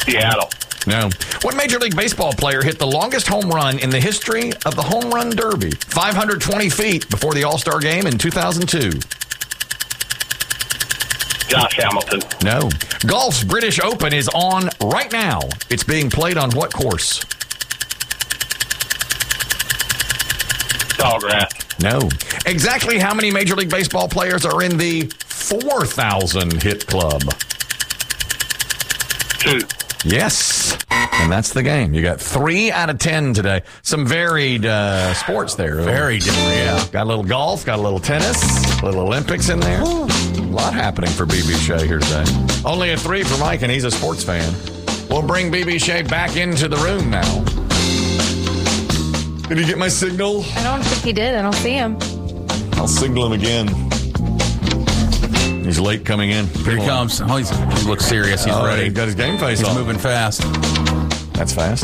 Seattle. No. What Major League Baseball player hit the longest home run in the history of the Home Run Derby? 520 feet before the All-Star Game in 2002. Josh Hamilton. No. Golf's British Open is on right now. It's being played on what course? Sawgrass. No. Exactly how many Major League Baseball players are in the 4,000 hit club? 2. Yes. And that's the game. You got 3 out of 10 today. Some varied sports there. Very different, yeah. Got a little golf, got a little tennis, a little Olympics in there. A lot happening for B.B. Shea here today. Only a 3 for Mike, and he's a sports fan. We'll bring B.B. Shea back into the room now. Did you get my signal? I don't think he did. I don't see him. I'll signal him again. He's late coming in. Here he comes. Oh, he looks serious. He's ready. He got his game face on. He's moving fast. That's fast.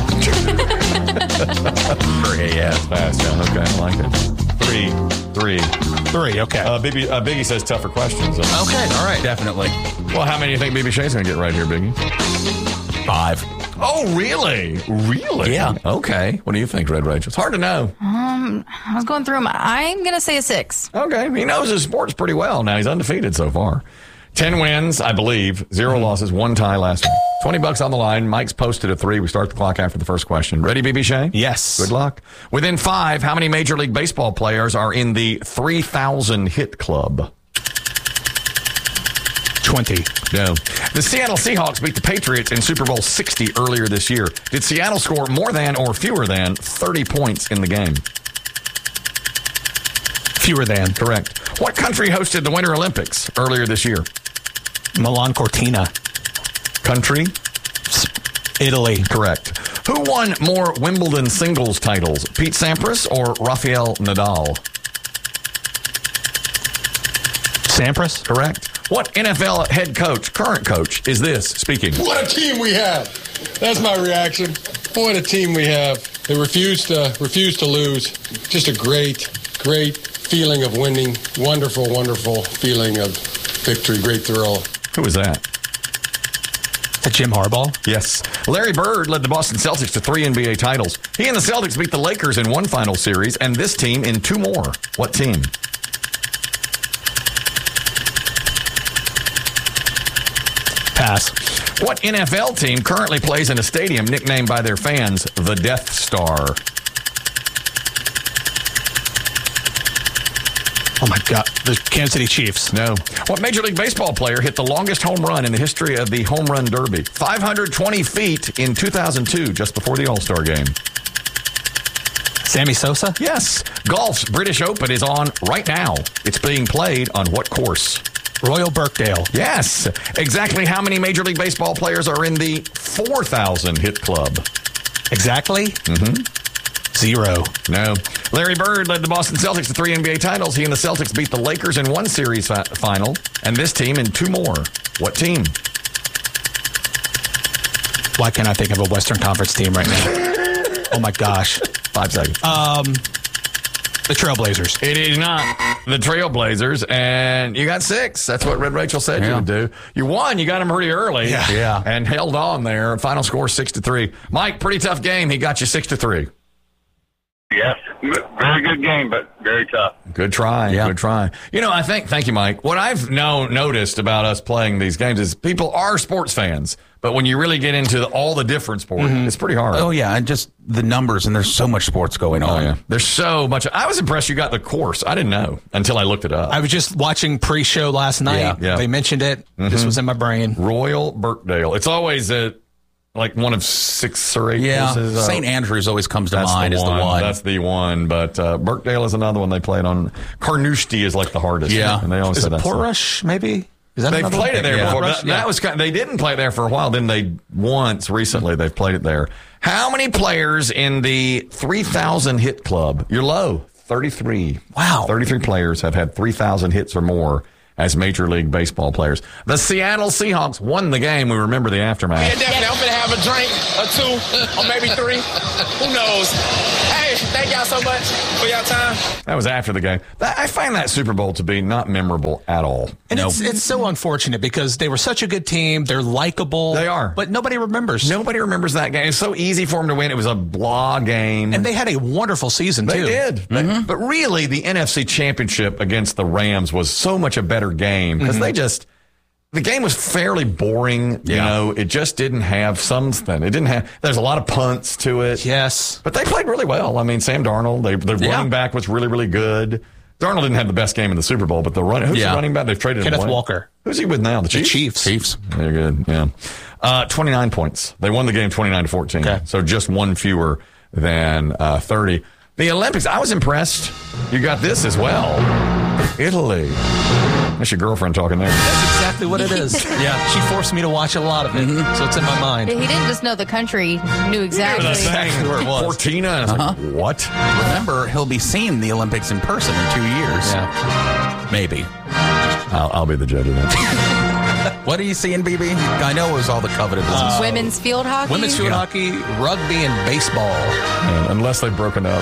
Yeah. That's fast. Yeah. Okay, I like it. 3. Okay. Biggie says tougher questions. Okay. All right. Definitely. Well, how many do you think B.B. Shea's going to get right here, Biggie? 5. Oh, really? Really? Yeah. Okay. What do you think, Red Rachel? It's hard to know. I was going through them. I'm going to say a 6. Okay. He knows his sports pretty well. Now, he's undefeated so far. 10 wins, I believe. 0 losses, 1 tie last week. $20 on the line. Mike's posted a 3. We start the clock after the first question. Ready, B.B. Shea? Yes. Good luck. Within 5, how many Major League Baseball players are in the 3,000 hit club? 20. No. The Seattle Seahawks beat the Patriots in Super Bowl 60 earlier this year. Did Seattle score more than or fewer than 30 points in the game? Fewer than. Correct. What country hosted the Winter Olympics earlier this year? Milan Cortina. Country? Italy. Correct. Who won more Wimbledon singles titles, Pete Sampras or Rafael Nadal? Sampras. Correct. What NFL head coach, current coach, is this speaking? What a team we have. That's my reaction. What a team we have. They refuse to lose. Just a great feeling of winning. Wonderful, wonderful feeling of victory. Great thrill. Who was that? Jim Harbaugh. Yes. Larry Bird led the Boston Celtics to 3 NBA titles. He and the Celtics beat the Lakers in 1 final series and this team in 2 more. What team? Pass. What NFL team currently plays in a stadium nicknamed by their fans the Death Star? Oh, my God. The Kansas City Chiefs. No. What Major League Baseball player hit the longest home run in the history of the Home Run Derby? 520 feet in 2002, just before the All-Star Game. Sammy Sosa? Yes. Golf's British Open is on right now. It's being played on what course? Royal Birkdale. Yes. Exactly how many Major League Baseball players are in the 4,000 hit club? Exactly? 0. No. Larry Bird led the Boston Celtics to 3 NBA titles. He and the Celtics beat the Lakers in 1 series final, and this team in 2 more. What team? Why can't I think of a Western Conference team right now? Oh, my gosh. 5 seconds. The Trailblazers. It is not the Trailblazers, and you got 6. That's what Red Rachel said you would do. You won. You got them pretty early. Yeah. And held on there. Final score 6-3. Mike, pretty tough game. He got you 6-3. Yes. Very good game, but very tough. Good try. Yeah. Good try. You know, thank you, Mike. What I've noticed about us playing these games is people are sports fans, but when you really get into all the different sports, it's pretty hard. Oh, yeah. And just the numbers, and there's so much sports going on. Oh, yeah. There's so much. I was impressed you got the course. I didn't know until I looked it up. I was just watching pre-show last night. Yeah. They mentioned it. This was in my brain. Royal Birkdale. It's always like one of 6 or 8 places. St. Andrews always comes to mind as the one. That's the one. But Birkdale is another one they played on. Carnoustie is like the hardest. Yeah. And they always Is say it that's Portrush, maybe? Is that They've another played one? it there before. Portrush? That was they didn't play there for a while. Then they once recently they've played it there. How many players in the 3,000 hit club? You're low. 33. Wow. 33 players have had 3,000 hits or more as Major League Baseball players. The Seattle Seahawks won the game. We remember the aftermath. Yeah, definitely. I'm going to have a drink or 2 or maybe 3. Who knows? Hey, thank y'all so much for y'all time. That was after the game. I find that Super Bowl to be not memorable at all. And it's so unfortunate because they were such a good team. They're likable. They are. But nobody remembers. Nobody remembers that game. It's so easy for them to win. It was a blah game. And they had a wonderful season, They too. did. But really, the NFC Championship against the Rams was so much a better game because the game was fairly boring. You know, it just didn't have something. It didn't have, there's a lot of punts to it. Yes. But they played really well. I mean, Sam Darnold, the running back was really, really good. Darnold didn't have the best game in the Super Bowl, but who's the running back? They've traded Kenneth him away. Walker. Who's he with now? The Chiefs? Chiefs. They're good, yeah. 29 points. They won the game 29-14. Okay. So just one fewer than 30. The Olympics, I was impressed. You got this as well. Italy. That's your girlfriend talking there. That's exactly what it is. Yeah. She forced me to watch a lot of it, so it's in my mind. He didn't just know the country, knew exactly. Exactly where it was. Cortina. I was like, what? Remember, he'll be seeing the Olympics in person in 2 years. Yeah. Maybe. I'll be the judge of that. What are you seeing, BB? I know it was all the coveted ones. Women's field hockey. Women's field hockey, rugby, and baseball. Yeah, unless they've broken up.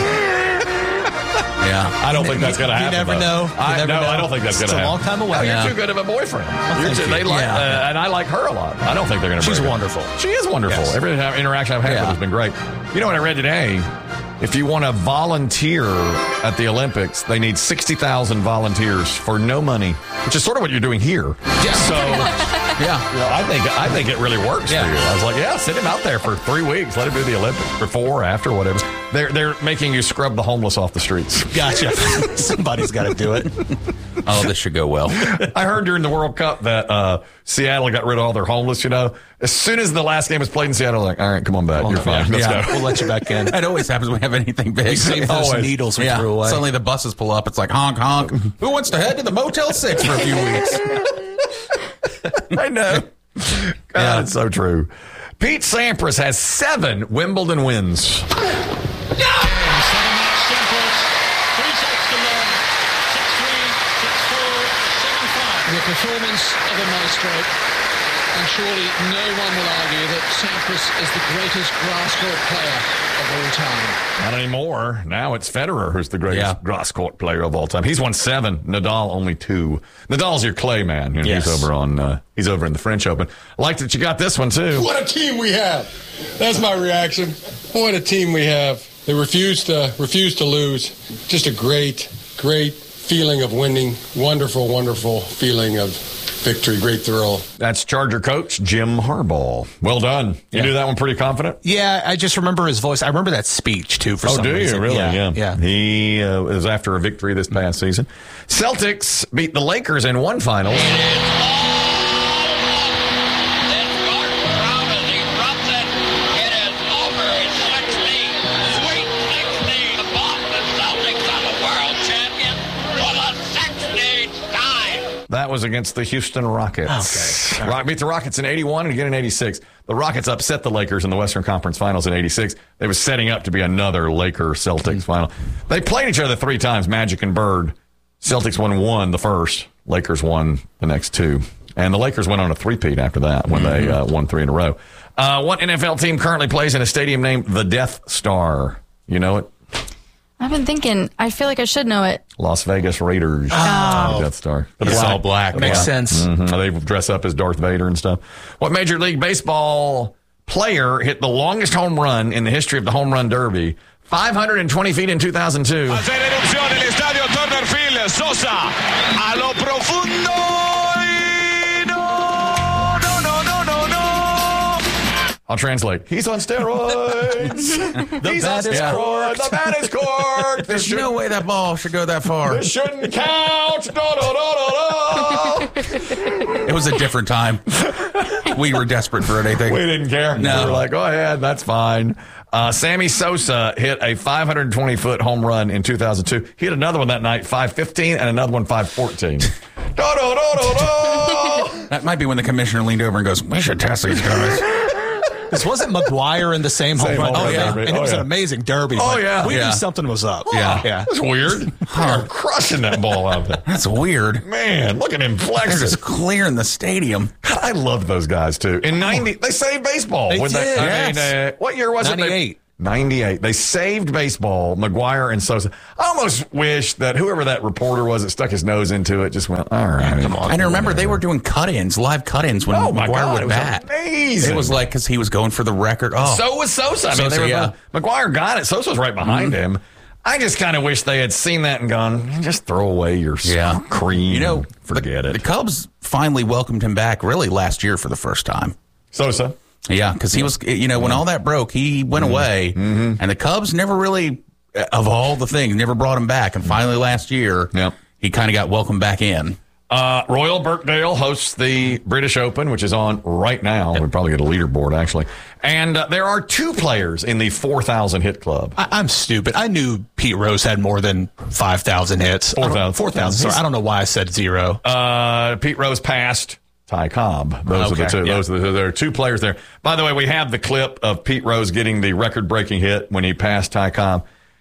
Yeah. I don't think that's going to happen. You never know. I don't think that's going to happen. It's a long time away. Oh, Yeah. you're too good of a boyfriend. Yeah. And I like her a lot. I don't think they're going to break She's up. wonderful. She is wonderful. Yes. Every interaction I've had with her has been great. You know what I read today? If you want to volunteer at the Olympics, they need 60,000 volunteers for no money, which is sort of what you're doing here. Yeah. So, Yeah. you know, I think it really works for you. I was like, send him out there for 3 weeks. Let him do the Olympics before, after, whatever. They're making you scrub the homeless off the streets. Gotcha. Somebody's got to do it. Oh, this should go well. I heard during the World Cup that Seattle got rid of all their homeless, you know. As soon as the last game was played in Seattle, like, all right, come on back. You're fine. Let's go. We'll let you back in. It always happens when we have anything big. We saved those needles we threw away. Suddenly the buses pull up. It's like, honk, honk. Who wants to head to the Motel 6 for a few weeks? I know. God, it's so true. Pete Sampras has 7 Wimbledon wins. The performance of a maestro, and surely no one will argue that Sampras is the greatest grass court player of all time. Not anymore. Now it's Federer who's the greatest grass court player of all time. He's won 7. Nadal only 2. Nadal's your clay man. You know, Yes. he's over in the French Open. I like that you got this one too. What a team we have. That's my reaction. What a team we have. They refuse to lose. Just a great feeling of winning. Wonderful, wonderful feeling of victory. Great thrill. That's Charger coach Jim Harbaugh. Well done. You do that one pretty confident? Yeah, I just remember his voice. I remember that speech, too, for some do reason. you? Really? Yeah. He was after a victory this past season. Celtics beat the Lakers in one final. That was against the Houston Rockets. Okay. Beat the Rockets in 81 and again in 86. The Rockets upset the Lakers in the Western Conference Finals in 86. They were setting up to be another Laker-Celtics final. They played each other 3 times, Magic and Bird. Celtics won 1 the first. Lakers won the next 2. And the Lakers went on a three-peat after that when they won 3 in a row. What NFL team currently plays in a stadium named the Death Star? You know it? I've been thinking, I feel like I should know it. Las Vegas Raiders. Oh. Death Star. It's all black. Makes sense. They dress up as Darth Vader and stuff. What Major League Baseball player hit the longest home run in the history of the Home Run Derby? 520 feet in 2002. Hacer erupción el estadio Turner Field. Sosa a lo profundo. Y no. I'll translate. He's on steroids. He's on steroids. The bat is corked. There's no way that ball should go that far. This shouldn't count. It was a different time. We were desperate for anything. We didn't care. No. We were like, go ahead. That's fine. Sammy Sosa hit a 520-foot home run in 2002. He hit another one that night, 515, and another one, 514. That might be when the commissioner leaned over and goes, we should test these guys. This wasn't McGuire in the same home run. home run derby. And it was an amazing derby. Oh, but yeah. We Yeah. knew something was up. Yeah. That's weird. They're crushing that ball out there. That's weird. Man, look at him They're flexing. just clearing the stadium. God, I loved those guys, too. In 90, they saved baseball. They when did. I mean, what year was it? 98. 98. They saved baseball, McGuire and Sosa. I almost wish that whoever that reporter was that stuck his nose into it just went, all right. Come on. And remember, they were doing cut-ins, live cut-ins when McGuire would bat. Amazing. It was like because he was going for the record. Oh. So was Sosa. McGuire got it. Sosa was right behind him. I just kind of wish they had seen that and gone, just throw away your cream. Forget it. The Cubs finally welcomed him back really last year for the first time. Sosa? Yeah, because he was, when all that broke, he went away. And the Cubs never really, of all the things, never brought him back. And finally last year, he kind of got welcomed back in. Royal Birkdale hosts the British Open, which is on right now. We probably get a leaderboard, actually. And there are 2 players in the 4,000 hit club. I'm stupid. I knew Pete Rose had more than 5,000 hits. 4,000. Sorry, I don't know why I said 0. Pete Rose passed Ty Cobb. Those are the 2. Yeah. There are 2 players there. By the way, we have the clip of Pete Rose getting the record-breaking hit when he passed Ty Cobb.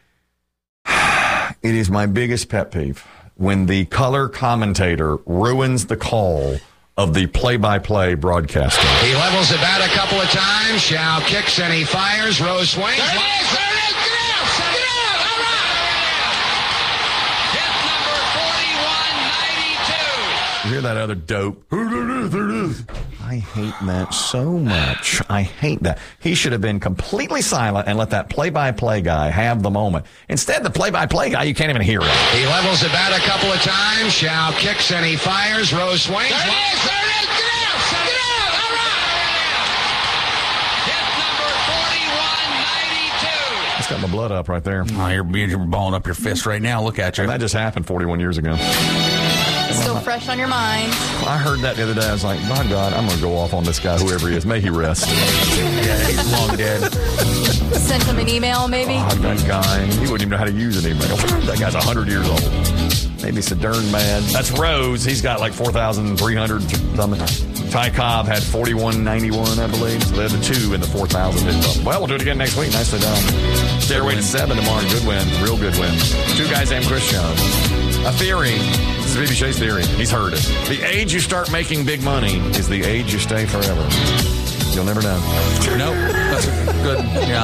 It is my biggest pet peeve when the color commentator ruins the call of the play-by-play broadcaster. He levels the bat a couple of times. Shao kicks and he fires. Rose swings. There it is! Get out! All right! Hit number 4192. You hear that other dope? There it is. I hate that so much. I hate that. He should have been completely silent and let that play-by-play guy have the moment. Instead, the play-by-play guy, you can't even hear it. He levels the bat a couple of times. Shao kicks and he fires. Rose swings. There it is! Get out! All right! Hit number 4192. It's got my blood up right there. Oh, you're balling up your fist right now. Look at you. And that just happened 41 years ago. Still fresh on your mind. I heard that the other day. I was like, my God, I'm going to go off on this guy, whoever he is. May he rest. Yeah, he's long dead. Sent him an email, maybe? Oh, that guy. He wouldn't even know how to use an email. That guy's 100 years old. Maybe so darn mad. That's Rose. He's got like 4,300 something. Ty Cobb had 4,191, I believe. So they're the 2 in the 4,000 hit club. Well, we'll do it again next week. Nicely done. Stairway to 7 tomorrow. Good win. Real good win. 2 guys named Chris Show. A theory. This is BB Shea's theory. He's heard it. The age you start making big money is the age you stay forever. You'll never know. Nope. That's good. Yeah.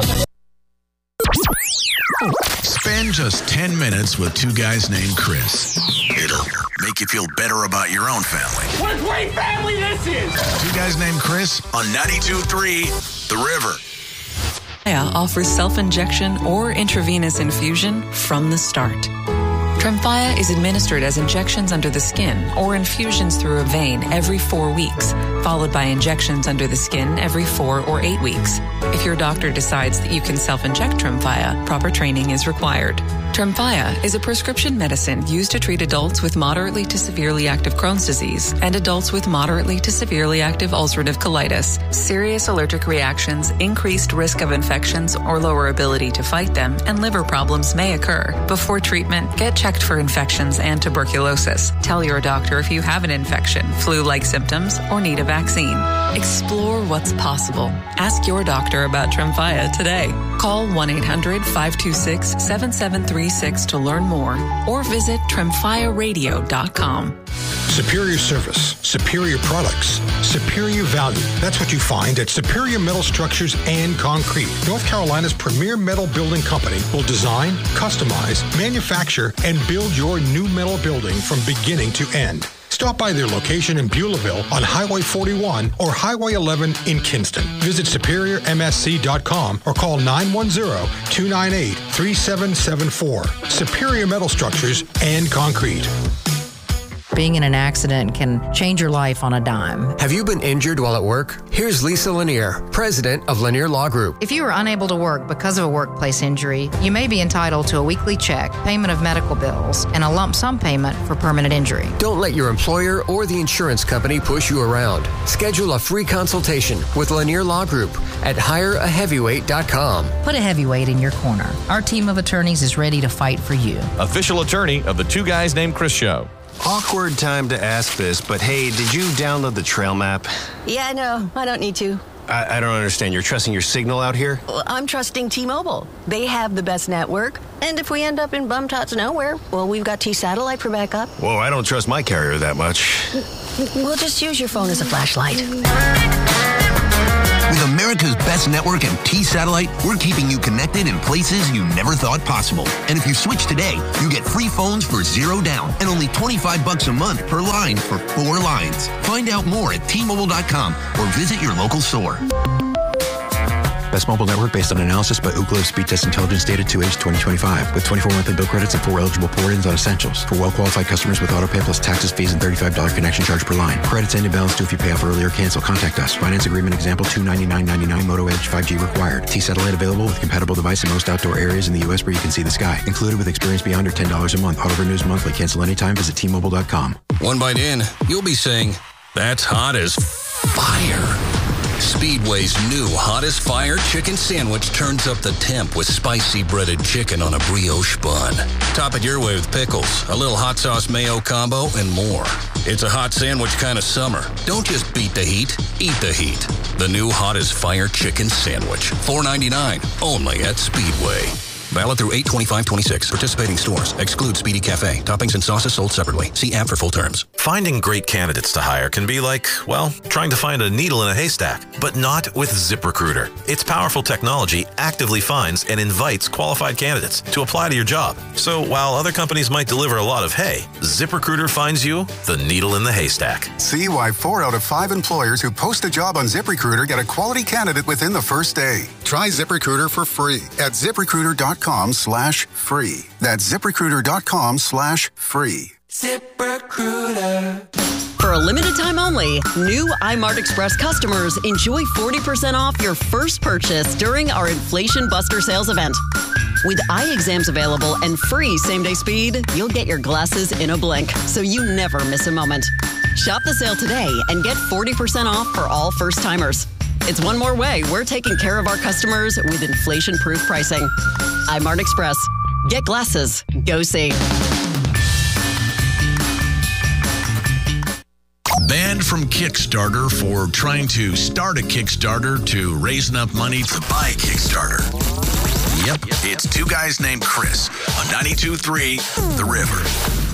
Spend just 10 minutes with 2 guys named Chris. It'll make you feel better about your own family. What a great family this is! 2 guys named Chris on 92.3 The River. Offers self-injection or intravenous infusion from the start. Tremfya is administered as injections under the skin or infusions through a vein every 4 weeks, followed by injections under the skin every 4 or 8 weeks. If your doctor decides that you can self-inject Tremfya, proper training is required. Tremfya is a prescription medicine used to treat adults with moderately to severely active Crohn's disease and adults with moderately to severely active ulcerative colitis. Serious allergic reactions, increased risk of infections or lower ability to fight them, and liver problems may occur. Before treatment, get checked for infections and tuberculosis. Tell your doctor if you have an infection, flu-like symptoms, or need a vaccine. Explore what's possible. Ask your doctor about Tremfya today. Call 1-800-526-7736 to learn more or visit TremfyaRadio.com. Superior service, superior products, superior value. That's what you find at Superior Metal Structures and Concrete. North Carolina's premier metal building company will design, customize, manufacture, and build your new metal building from beginning to end. Stop by their location in Beulahville on Highway 41 or Highway 11 in Kinston. Visit SuperiorMSC.com or call 910-298-3774. Superior Metal Structures and Concrete. Being in an accident can change your life on a dime. Have you been injured while at work? Here's Lisa Lanier, president of Lanier Law Group. If you are unable to work because of a workplace injury, you may be entitled to a weekly check, payment of medical bills, and a lump sum payment for permanent injury. Don't let your employer or the insurance company push you around. Schedule a free consultation with Lanier Law Group at hireaheavyweight.com. Put a heavyweight in your corner. Our team of attorneys is ready to fight for you. Official attorney of the 2 Guys Named Chris Show. Awkward time to ask this, but hey, did you download the trail map? Yeah, no, I don't need to. I don't understand. You're trusting your signal out here? Well, I'm trusting T-Mobile. They have the best network. And if we end up in bum-tots nowhere, well, we've got T-Satellite for backup. Whoa, I don't trust my carrier that much. We'll just use your phone as a flashlight. With America's best network and T-Satellite, we're keeping you connected in places you never thought possible. And if you switch today, you get free phones for $0 down and only $25 a month per line for 4 lines. Find out more at T-Mobile.com or visit your local store. Best mobile network based on analysis by Ookla Speed Test Intelligence data 2H 2025 with 24 monthly bill credits and 4 eligible port-ins on essentials. For well-qualified customers with auto pay plus taxes, fees, and $35 connection charge per line. Credits end and balance due if you pay off early or cancel. Contact us. Finance agreement example $299.99 Moto Edge 5G required. T-Satellite available with compatible device in most outdoor areas in the U.S. where you can see the sky. Included with experience beyond or $10 a month. Auto renews monthly. Cancel anytime. Visit T-Mobile.com. One bite in, you'll be saying, "That's hot as fire." Speedway's new Hot as Fire chicken sandwich turns up the temp with spicy breaded chicken on a brioche bun. Top it your way with pickles, a little hot sauce mayo combo, and more. It's a hot sandwich kind of summer. Don't just beat the heat, eat the heat. The new Hot as Fire chicken sandwich, $4.99, only at Speedway. Valid through 8/25/26. Participating stores. Exclude Speedy Cafe. Toppings and sauces sold separately. See app for full terms. Finding great candidates to hire can be like, well, trying to find a needle in a haystack, but not with ZipRecruiter. Its powerful technology actively finds and invites qualified candidates to apply to your job. So while other companies might deliver a lot of hay, ZipRecruiter finds you the needle in the haystack. See why 4 out of 5 employers who post a job on ZipRecruiter get a quality candidate within the first day. Try ZipRecruiter for free at ZipRecruiter.com/free. That's ZipRecruiter.com/free. ZipRecruiter. For a limited time only, new iMart Express customers enjoy 40% off your first purchase during our Inflation Buster sales event. With eye exams available and free same-day speed, you'll get your glasses in a blink, so you never miss a moment. Shop the sale today and get 40% off for all first-timers. It's one more way we're taking care of our customers with inflation-proof pricing. iMart Express. Get glasses. Go see. Banned from Kickstarter for trying to start a Kickstarter to raise enough money to buy Kickstarter. Yep, it's 2 guys named Chris on 92.3 The River.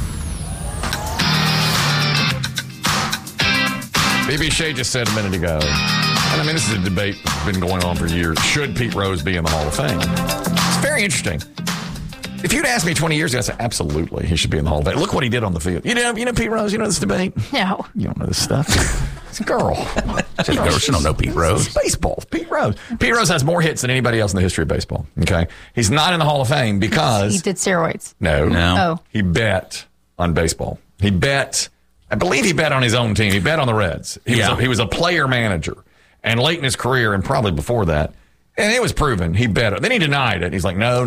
BB Shea just said a minute ago, and I mean, this is a debate that's been going on for years. Should Pete Rose be in the Hall of Fame? It's very interesting. If you'd asked me 20 years ago, I'd say, absolutely, he should be in the Hall of Fame. Look what he did on the field. You know Pete Rose? You know this debate? No. You don't know this stuff. It's a girl. She don't know Pete Rose. It's baseball. Pete Rose. Pete Rose has more hits than anybody else in the history of baseball. Okay? He's not in the Hall of Fame because... He did steroids. No. Oh. He bet on baseball. He bet... I believe he bet on his own team. He bet on the Reds. He was a player manager. And late in his career, and probably before that, and it was proven, he bet it. Then he denied it. He's like, no.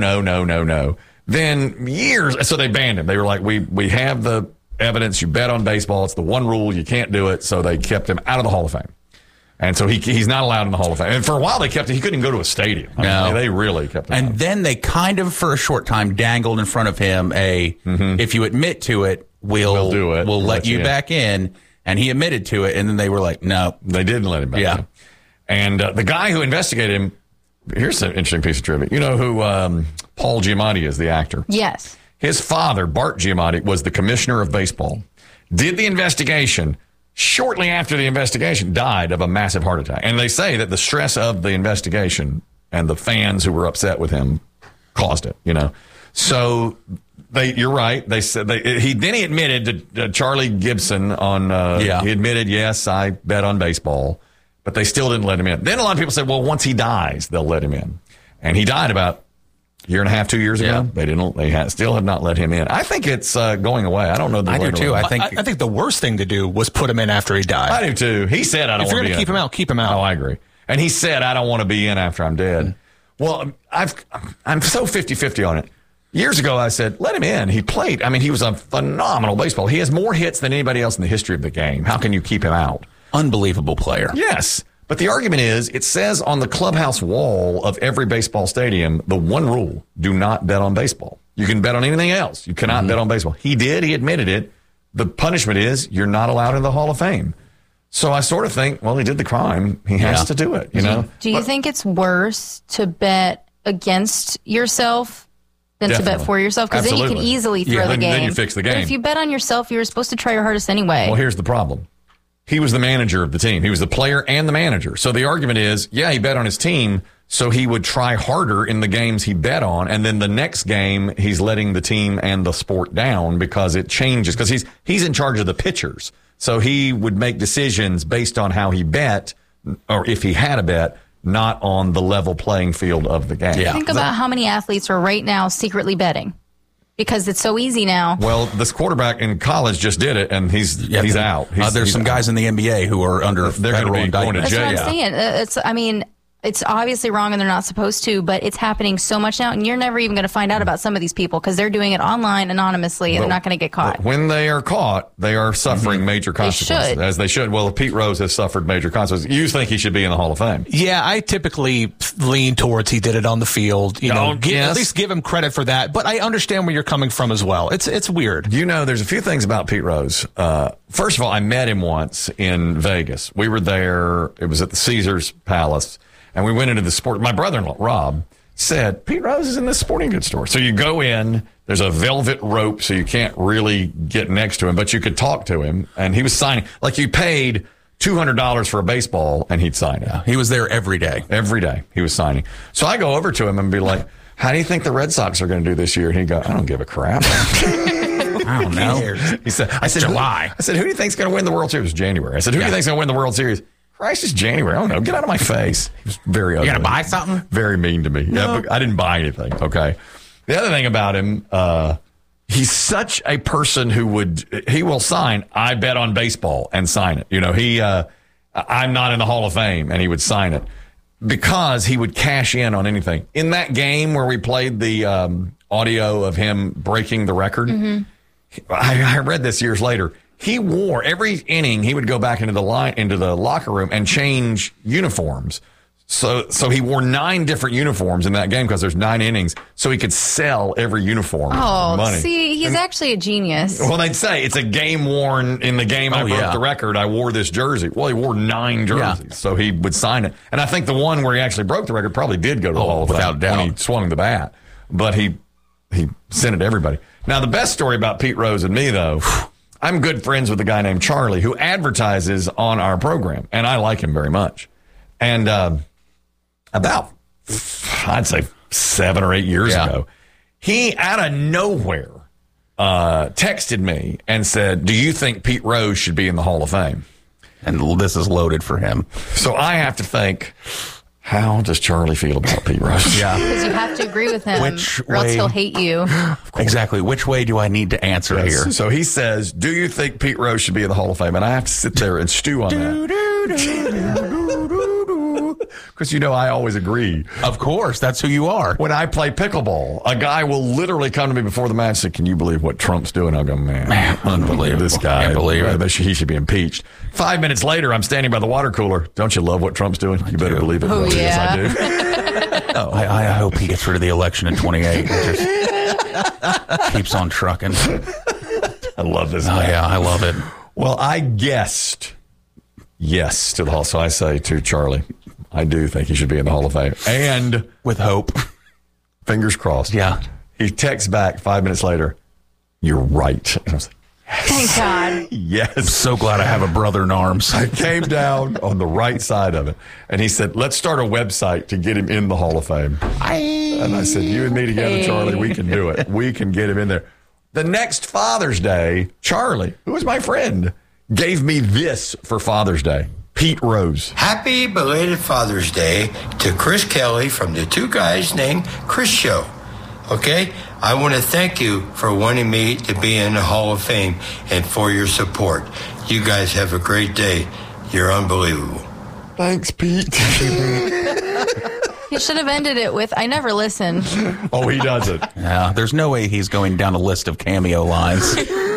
Then years, so they banned him. They were like, we have the evidence. You bet on baseball. It's the one rule. You can't do it. So they kept him out of the Hall of Fame. And so he's not allowed in the Hall of Fame. And for a while, they kept him. He couldn't go to a stadium. I mean, they really kept him out. Then they kind of, for a short time, dangled in front of him if you admit to it, we'll do it. We'll let you back in. And he admitted to it. And then they were like, no. They didn't let him back in. And the guy who investigated him, here's an interesting piece of trivia. You know who Paul Giamatti is, the actor? Yes. His father, Bart Giamatti, was the commissioner of baseball. Did the investigation. Shortly after the investigation, died of a massive heart attack. And they say that the stress of the investigation and the fans who were upset with him caused it, you know. So you're right. They said he admitted to Charlie Gibson on he admitted, yes, I bet on baseball, but they still didn't let him in. Then a lot of people said, well, once he dies, they'll let him in. And he died about a year and a half, 2 years ago. They still have not let him in. I think it's going away. I don't know. I do too. I think the worst thing to do was put him in after he died. I do too. He said, I don't want to be in. If you're going to keep him out, keep him out. Oh, I agree. And he said, I don't want to be in after I'm dead. Well, I'm so 50-50 on it. Years ago, I said, let him in. He played. I mean, he was a phenomenal baseball. He has more hits than anybody else in the history of the game. How can you keep him out? Unbelievable player. Yes. But the argument is, it says on the clubhouse wall of every baseball stadium, the one rule, do not bet on baseball. You can bet on anything else. You cannot bet on baseball. He did. He admitted it. The punishment is you're not allowed in the Hall of Fame. So I sort of think, well, he did the crime. He has to do it, you know? Do you think it's worse to bet against yourself than to bet for yourself? Because then you can easily throw the game. Then you fix the game. But if you bet on yourself, you're supposed to try your hardest anyway. Well, here's the problem. he was the manager of the team. He was the player and the manager. So the argument is, yeah, he bet on his team, so he would try harder in the games he bet on, and then the next game he's letting the team and the sport down because it changes. Because he's in charge of the pitchers, so he would make decisions based on how he bet, or if he had a bet, not on the level playing field of the game. Think about how many athletes are right now secretly betting. Because it's so easy now. Well, this quarterback in college just did it, and he's out. There's some guys in the NBA who are under federal indictment. That's what I'm saying. It's obviously wrong and they're not supposed to, but it's happening so much now, and you're never even going to find out about some of these people because they're doing it online anonymously, and they're not going to get caught. When they are caught, they are suffering major consequences, as they should. Well, Pete Rose has suffered major consequences. You think he should be in the Hall of Fame? Yeah, I typically lean towards he did it on the field. At least give him credit for that. But I understand where you're coming from as well. It's weird. There's a few things about Pete Rose. First of all, I met him once in Vegas. We were there. It was at the Caesars Palace. And we went into the sport. My brother-in-law, Rob, said, Pete Rose is in this sporting goods store. So you go in, there's a velvet rope, so you can't really get next to him, but you could talk to him. And he was signing. Like you paid $200 for a baseball, and he'd sign it. Yeah, he was there every day. Every day he was signing. So I go over to him and be like, how do you think the Red Sox are going to do this year? And he'd go, I don't give a crap. I don't know. He said, I said, July. I said, who do you think's going to win the World Series? It was January. I said, who do you think's going to win the World Series? Christ, it's January. I don't know. Get out of my face. He was very ugly. You got to buy something? Very mean to me. No. Yeah, but I didn't buy anything. Okay. The other thing about him, he's such a person who he will sign, I bet on baseball, and sign it. I'm not in the Hall of Fame, and he would sign it because he would cash in on anything. In that game where we played the audio of him breaking the record, I read this years later. He wore every inning. He would go back into the locker room and change uniforms. So he wore 9 different uniforms in that game because there's 9 innings. So he could sell every uniform for money. See, he's actually a genius. Well, they'd say it's a game worn in the game. I broke the record. I wore this jersey. Well, he wore 9 jerseys, so he would sign it. And I think the one where he actually broke the record probably did go to the Hall of Fame without doubt when he swung the bat. But he sent it to everybody. Now, the best story about Pete Rose and me, though. I'm good friends with a guy named Charlie who advertises on our program, and I like him very much. And about, I'd say, 7 or 8 years ago, he, out of nowhere, texted me and said, do you think Pete Rose should be in the Hall of Fame? And this is loaded for him. So I have to think, how does Charlie feel about Pete Rose? Yeah. Because you have to agree with him, or else he'll hate you. Exactly. Which way do I need to answer here? So he says, do you think Pete Rose should be in the Hall of Fame? And I have to sit there and stew on that. Because, I always agree. Of course. That's who you are. When I play pickleball, a guy will literally come to me before the match and say, can you believe what Trump's doing? I'll go, man, unbelievable. This guy. Can't believe it. He should be impeached. 5 minutes later, I'm standing by the water cooler. Don't you love what Trump's doing? You better believe it. Oh, yeah. Yes, I do. I hope he gets rid of the election in 28. Just keeps on trucking. I love this guy. Oh, yeah, I love it. Well, I guessed yes to the Hall. So I say to Charlie, I do think he should be in the Hall of Fame. And with hope. Fingers crossed. Yeah. He texts back 5 minutes later, you're right. And I was like, thank God. Yes. I'm so glad I have a brother in arms. I came down on the right side of it. And he said, let's start a website to get him in the Hall of Fame. And I said, you and me together, Charlie, we can do it. We can get him in there. The next Father's Day, Charlie, who was my friend, gave me this for Father's Day. Pete Rose. Happy belated Father's Day to Chris Kelly from the Two Guys Named Chris Show. Okay? I want to thank you for wanting me to be in the Hall of Fame and for your support. You guys have a great day. You're unbelievable. Thanks, Pete. He should have ended it with, I never listen. Oh, he doesn't. Yeah, there's no way he's going down a list of cameo lines.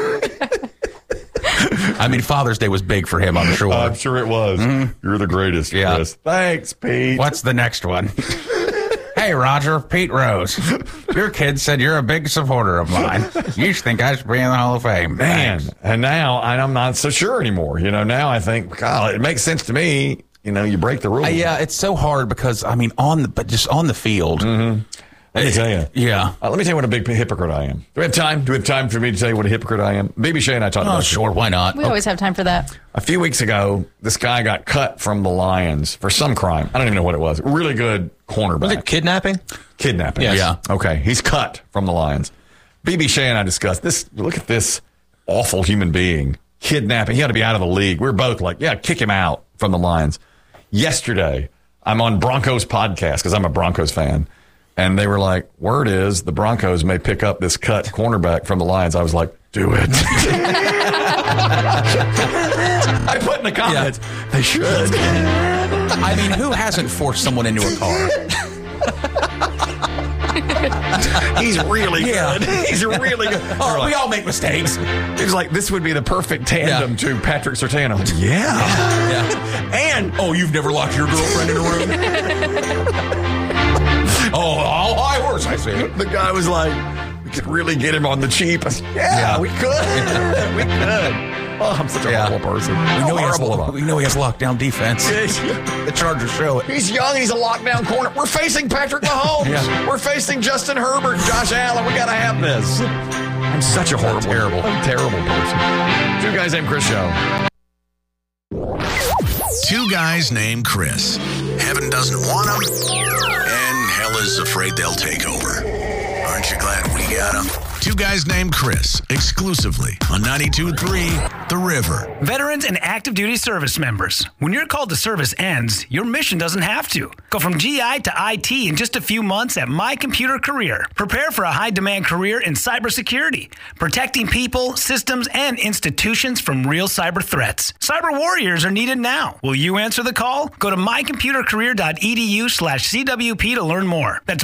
I mean, Father's Day was big for him, I'm sure. I'm sure it was. Mm-hmm. You're the greatest, Chris. Thanks, Pete. What's the next one? Hey, Roger, Pete Rose. Your kid said you're a big supporter of mine. You think I should be in the Hall of Fame. Man, Thanks. And now I'm not so sure anymore. Now I think, God, it makes sense to me. You break the rules. Yeah, it's so hard because, I mean, just on the field. Mm-hmm. Let me tell you. Yeah. Let me tell you what a big hypocrite I am. Do we have time? Do we have time for me to tell you what a hypocrite I am? Baby Shay and I talked about it. Sure, why not? We always have time for that. A few weeks ago, this guy got cut from the Lions for some crime. I don't even know what it was. Really good cornerback. Was it kidnapping? Kidnapping. Yes. Yeah. Okay. He's cut from the Lions. BB Shay and I discussed this. Look at this awful human being. Kidnapping. He ought to be out of the league. We're both like, yeah, kick him out from the Lions. Yesterday, I'm on Broncos podcast because I'm a Broncos fan. And they were like, word is the Broncos may pick up this cut cornerback from the Lions. I was like, do it. I put in the comments, they should. I mean, who hasn't forced someone into a car? He's really good. He's really good. Oh, we all make mistakes. He was like, this would be the perfect tandem to Patrick Surtain. I'm like, yeah. And, you've never locked your girlfriend in a room? All high horse, I see. The guy was like, we could really get him on the cheap. I said, we could. We could. Oh, I'm such a horrible person. We know he has lockdown defense. The Chargers show it. He's young. He's a lockdown corner. We're facing Patrick Mahomes. We're facing Justin Herbert, Josh Allen. We got to have this. I'm such a terrible person. Two Guys Named Chris show. Two Guys Named Chris. Heaven doesn't want them, and hell is afraid they'll take over. Aren't you glad we got them? Two Guys Named Chris, exclusively on 92.3 The River. Veterans and active duty service members. When your call to service ends, your mission doesn't have to. Go from GI to IT in just a few months at My Computer Career. Prepare for a high-demand career in cybersecurity, protecting people, systems, and institutions from real cyber threats. Cyber warriors are needed now. Will you answer the call? Go to mycomputercareer.edu/CWP to learn more. That's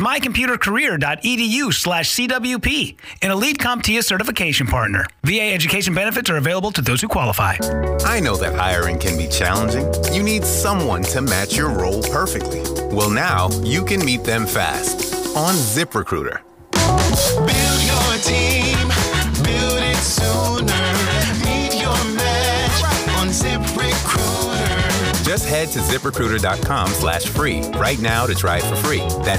mycomputercareer.edu/CWP. An elite CompTIA certification partner. VA education benefits are available to those who qualify. I know that hiring can be challenging. You need someone to match your role perfectly. Well, now you can meet them fast on ZipRecruiter. Build your team, build it sooner. Meet your match on ZipRecruiter. Just head to ZipRecruiter.com/free right now to try it for free. That's